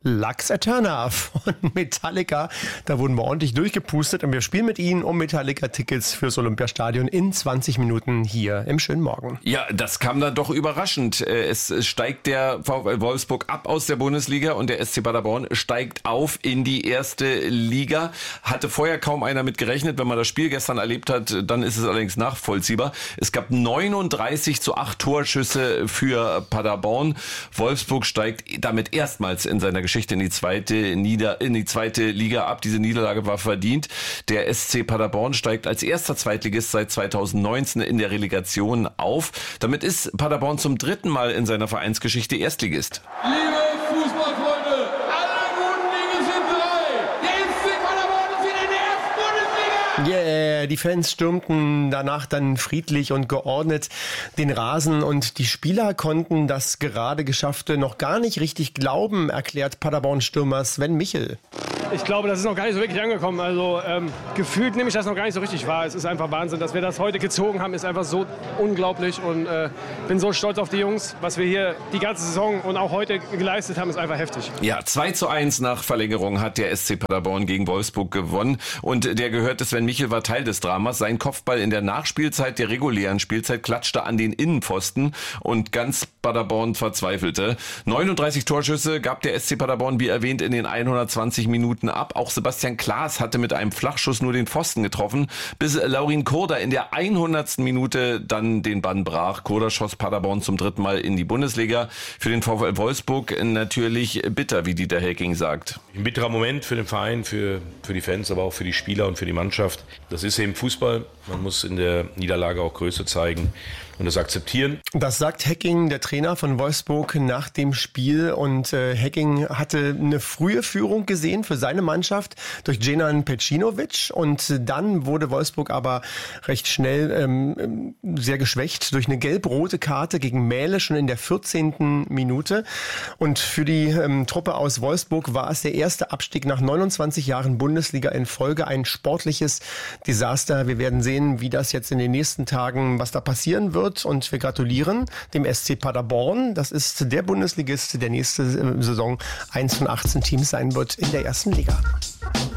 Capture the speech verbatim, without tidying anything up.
Lux Eterna von Metallica. Da wurden wir ordentlich durchgepustet und wir spielen mit Ihnen um Metallica-Tickets fürs Olympiastadion in zwanzig Minuten hier im schönen Morgen. Ja, das kam dann doch überraschend. Es steigt der VfL Wolfsburg ab aus der Bundesliga und der S C Paderborn steigt auf in die erste Liga. Hatte vorher kaum einer mit gerechnet. Wenn man das Spiel gestern erlebt hat, dann ist es allerdings nachvollziehbar. Es gab neununddreißig zu acht Torschüsse für Paderborn. Wolfsburg steigt damit erstmals in seiner Geschichte in die zweite Nieder in die zweite Liga ab. Diese Niederlage war verdient. Der S C Paderborn steigt als erster Zweitligist seit zweitausendneunzehn in der Relegation auf. Damit ist Paderborn zum dritten Mal in seiner Vereinsgeschichte Erstligist. Liebe Fußballfreunde, alle guten Dinge sind drei. Der S C Paderborn ist wieder in der ersten Bundesliga. Yeah, die Fans stürmten danach dann friedlich und geordnet den Rasen und die Spieler konnten das gerade Geschaffte noch gar nicht richtig glauben, erklärt Paderborn-Stürmer Sven Michel. Ich glaube, das ist noch gar nicht so wirklich angekommen. Also ähm, gefühlt nehme ich das noch gar nicht so richtig wahr. Es ist einfach Wahnsinn, dass wir das heute gezogen haben, ist einfach so unglaublich und äh, bin so stolz auf die Jungs. Was wir hier die ganze Saison und auch heute geleistet haben, ist einfach heftig. Ja, zwei zu eins nach Verlängerung hat der S C Paderborn gegen Wolfsburg gewonnen und der gehörte Sven Michel war Teil des Dramas. Sein Kopfball in der Nachspielzeit der regulären Spielzeit klatschte an den Innenpfosten und ganz Paderborn verzweifelte. neununddreißig Torschüsse gab der S C Paderborn, wie erwähnt, in den hundertzwanzig Minuten ab. Auch Sebastian Klaas hatte mit einem Flachschuss nur den Pfosten getroffen, bis Laurin Korda in der hundertsten Minute dann den Bann brach. Korda schoss Paderborn zum dritten Mal in die Bundesliga. Für den VfL Wolfsburg natürlich bitter, wie Dieter Hecking sagt. Ein bitterer Moment für den Verein, für, für die Fans, aber auch für die Spieler und für die Mannschaft. Das ist eben Fußball. Man muss in der Niederlage auch Größe zeigen und das akzeptieren. Das sagt Hecking, der Trainer von Wolfsburg, nach dem Spiel. Und äh, Hecking hatte eine frühe Führung gesehen für seine Mannschaft durch Djenan Pecinovic. Und dann wurde Wolfsburg aber recht schnell ähm, sehr geschwächt durch eine gelb-rote Karte gegen Mähle schon in der vierzehnten Minute. Und für die ähm, Truppe aus Wolfsburg war es der erste Abstieg nach neunundzwanzig Jahren Bundesliga in Folge. Ein sportliches Desaster. Wir werden sehen, wie das jetzt in den nächsten Tagen, was da passieren wird. Und wir gratulieren dem S C Paderborn. Das ist der Bundesligist, der nächste Saison eins von achtzehn Teams sein wird in der ersten Liga.